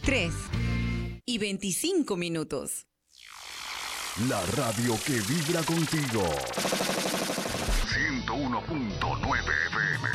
3:25. La radio que vibra contigo. 101.9 FM.